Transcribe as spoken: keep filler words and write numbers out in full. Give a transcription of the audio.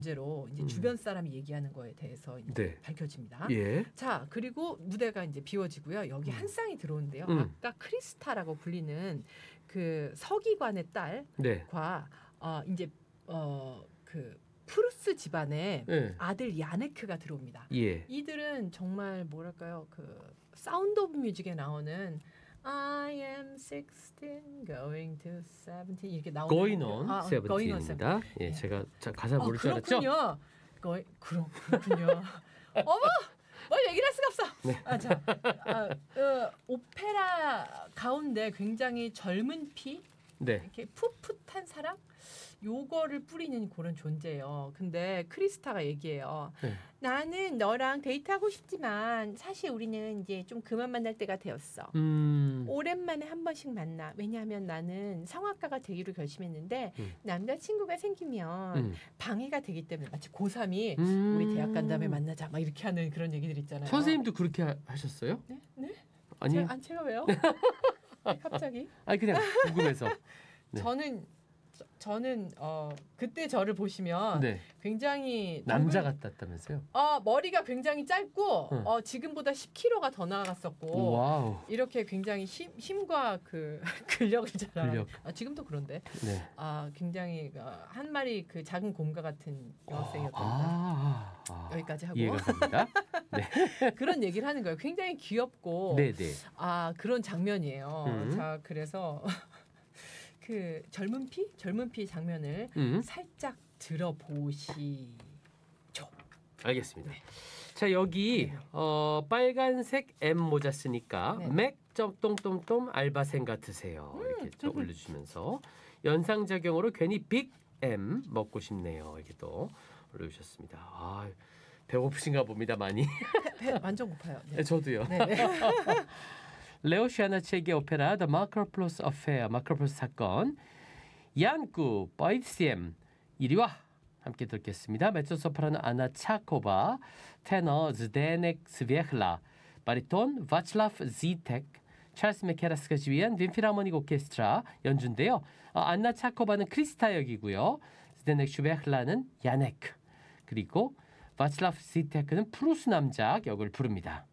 문제로 이제 음. 주변 사람이 얘기하는 거에 대해서 이제 네. 밝혀집니다. 예. 자, 그리고 무대가 이제 비워지고요. 여기 음. 한 쌍이 들어오는데요. 음. 아까 크리스타라고 불리는 그 서기관의 딸과 네. 어, 이제 어, 그 프루스 집안의 예. 아들 야네크가 들어옵니다. 예. 이들은 정말 뭐랄까요? 그 사운드 오브 뮤직에 나오는 I am sixteen going to seventeen 이렇게 나오는 Going on 아, 세븐틴입니다. 예, 네. 제가 자, 가사 어, 모를 줄 알았죠? 그렇군요. 거의 그럼 그렇군요. 어머, 뭘 얘기를 할 수가 없어. 네. 아, 자, 아, 어, 오페라 가운데 굉장히 젊은 피, 네. 이렇게 풋풋한 사랑, 요거를 뿌리는 그런 존재예요. 근데 크리스타가 얘기해요. 네. 나는 너랑 데이트하고 싶지만 사실 우리는 이제 좀 그만 만날 때가 되었어. 음. 오랜만에 한 번씩 만나. 왜냐하면 나는 성악가가 되기로 결심했는데 음. 남자친구가 생기면 음. 방해가 되기 때문에 마치 고삼이 음. 우리 대학 간 다음에 만나자 막 이렇게 하는 그런 얘기들 있잖아요. 선생님도 그렇게 하, 하셨어요? 네? 네? 아니. 제가, 아니 제가 왜요? 갑자기? 아니 그냥 궁금해서. 네. 저는 저, 저는 어 그때 저를 보시면 네. 굉장히 남자 둥근- 같았다면서요? 어 머리가 굉장히 짧고 응. 어 지금보다 십 킬로그램가 더 나아갔었고 와우. 이렇게 굉장히 힘, 힘과 그 근력을 자랑. 근력. 아, 지금도 그런데 네. 아 굉장히 어, 한 마리 그 작은 곰과 같은 여학생이었다. 아, 아, 여기까지 하고. 이해가 갑니다. 네. 그런 얘기를 하는 거예요. 굉장히 귀엽고 네, 네. 아 그런 장면이에요. 음. 자 그래서 그 젊은 피 젊은 피 장면을 음. 살짝 들어보시죠. 알겠습니다. 자 여기 네. 어, 빨간색 M 모자 쓰니까 네. 맥 똥똥똥 알바생 같으세요. 이렇게 좀 올려주시면서 연상작용으로 괜히 빅 M 먹고 싶네요. 이렇게 또 올려주셨습니다. 아, 배고프신가 봅니다 많이. 배, 배 완전 고파요. 네. 네, 저도요. 네, 네. 레오 시아나체의 오페라 The Markopoulos Affair, 마크로폴로스 사건. 얀쿠 바이티엠 이리 와 함께 듣겠습니다. 메조소프라노 아나 차코바, 테너 zdenek 스베흐라, 바리톤 바칠라프 지텍, 찰스 메케라스가 지휘한 빈필하모닉 오케스트라 연주인데요. 어, 안나 차코바는 크리스타 역이고요. zdenek 슈베흐라는 야네크, 그리고 바칠라프 지테크는 프루스 남작 역을 부릅니다.